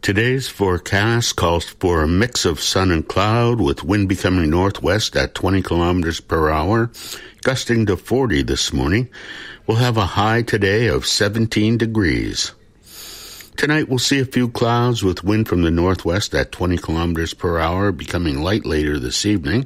Today's forecast calls for a mix of sun and cloud with wind becoming northwest at 20 kilometers per hour, gusting to 40 this morning. We'll have a high today of 17 degrees. Tonight we'll see a few clouds with wind from the northwest at 20 kilometers per hour, becoming light later this evening.